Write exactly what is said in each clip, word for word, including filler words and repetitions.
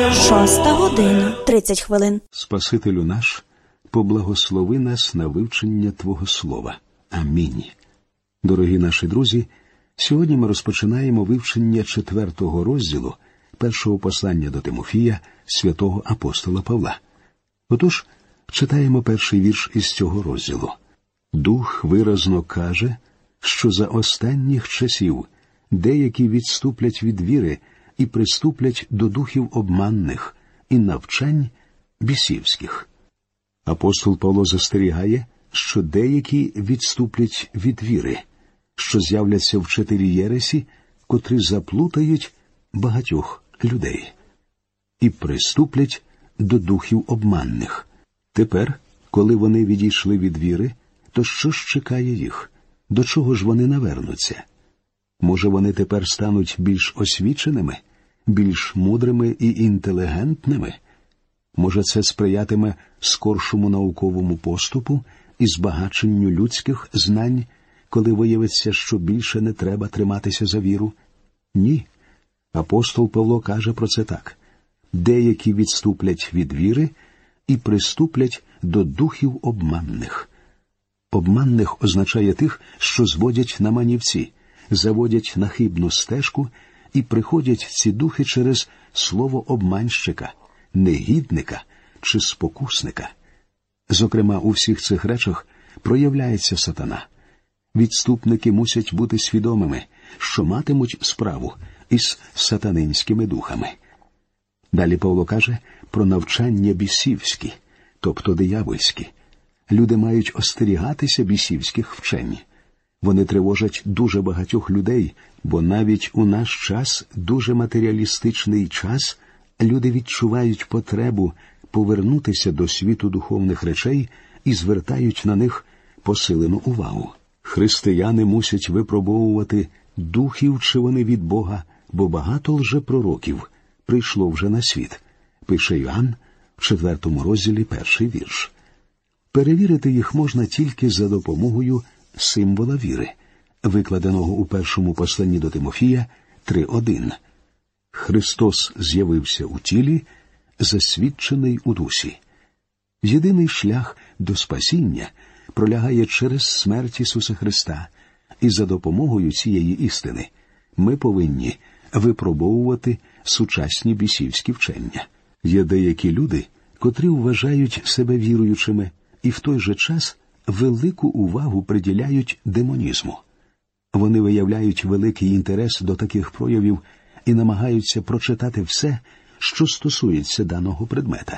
Шоста година, тридцять хвилин. Спасителю наш, поблагослови нас на вивчення Твого Слова. Амінь. Дорогі наші друзі, сьогодні ми розпочинаємо вивчення четвертого розділу першого послання до Тимофія святого апостола Павла. Отож, читаємо перший вірш із цього розділу. «Дух виразно каже, що за останніх часів деякі відступлять від віри і приступлять до духів обманних і навчань бісівських». Апостол Павло застерігає, що деякі відступлять від віри, що з'являться вчителі єресі, котрі заплутають багатьох людей, і приступлять до духів обманних. Тепер, коли вони відійшли від віри, то що ж чекає їх? До чого ж вони навернуться? Може, вони тепер стануть більш освіченими, більш мудрими і інтелігентними? Може, це сприятиме скоршому науковому поступу і збагаченню людських знань, коли виявиться, що більше не треба триматися за віру? Ні. Апостол Павло каже про це так. Деякі відступлять від віри і приступлять до духів обманних. Обманних означає тих, що зводять на манівці, заводять на хибну стежку і приходять ці духи через слово обманщика, негідника чи спокусника. Зокрема, у всіх цих речах проявляється сатана. Відступники мусять бути свідомими, що матимуть справу із сатанинськими духами. Далі Павло каже про навчання бісівські, тобто диявольські. Люди мають остерігатися бісівських вчень. Вони тривожать дуже багатьох людей, бо навіть у наш час, дуже матеріалістичний час, люди відчувають потребу повернутися до світу духовних речей і звертають на них посилену увагу. Християни мусять випробовувати, духів чи вони від Бога, бо багато лжепророків прийшло вже на світ, пише Йоанн в четвертому розділі перший вірш. Перевірити їх можна тільки за допомогою символа віри, викладеного у першому посланні до Тимофія три один. Христос з'явився у тілі, засвідчений у дусі. Єдиний шлях до спасіння пролягає через смерть Ісуса Христа, і за допомогою цієї істини ми повинні випробовувати сучасні бісівські вчення. Є деякі люди, котрі вважають себе віруючими і в той же час велику увагу приділяють демонізму. Вони виявляють великий інтерес до таких проявів і намагаються прочитати все, що стосується даного предмета.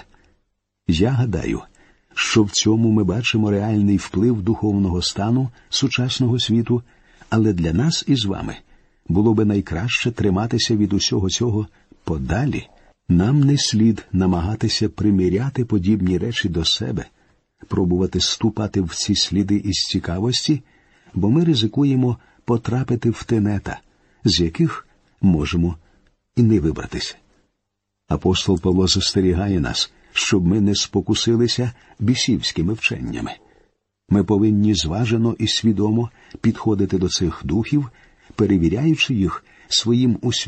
Я гадаю, що в цьому ми бачимо реальний вплив духовного стану сучасного світу, але для нас із вами було би найкраще триматися від усього цього подалі. Нам не слід намагатися приміряти подібні речі до себе, пробувати ступати в ці сліди із цікавості, бо ми ризикуємо потрапити в тенета, з яких можемо і не вибратися. Апостол Павло застерігає нас, щоб ми не спокусилися бісівськими вченнями. Ми повинні зважено і свідомо підходити до цих духів, перевіряючи їх своїм усвідомленням